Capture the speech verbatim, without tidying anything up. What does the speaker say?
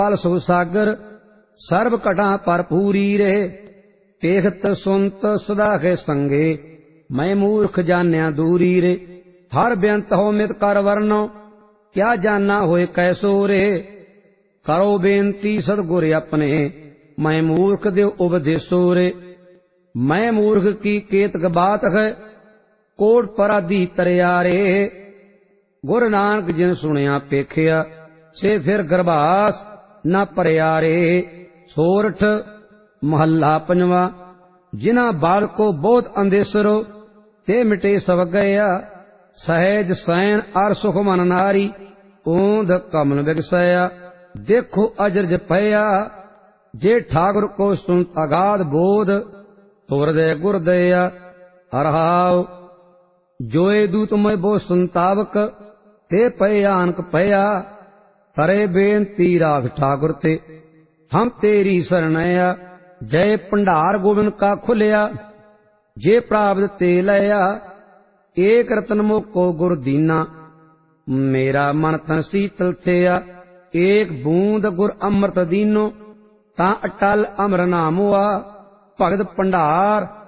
पाल सुख सागर सर्व घटा पर पूरी रे। पेखत सुनत सदा के संगे मैं मूर्ख जान्या दूरी रे। हर बेअंत हो मित कर वर्णो क्या जाना होए कैसो रे। करो बेनती सदगुर अपने मैं मूर्ख देव उपदेशो रे। मैं मूर्ख की केतक बात है कोट पराधी तरिया रे। गुरु नानक जिन सुनिया पेखिया से फिर गर्भास न परिया रे। सोरठ महला पंजवा। जिना बाल को बहुत अंदेसरो ते मिटे सब गया। सहज सैन अर सुख मन नारी ऊंध कमल बिगसया। देखो अजरज पया जे ठाकुर को सुन अगाध बोध हृदय गुरदया। हरहाव जोए दूत मैं बो संतावक ते पयानक पया। करे बेनती राख ठाकुर ते हम तेरी शरणया। जय भंडार गोविंद का खुलिया जे प्राप्त ते लया। एक रतन मोको गुर दीना मेरा मन तन शीतल थिया। एक बूंद गुर अमृत दीनो ता अटल अमर नाम हुआ। भगत भंडार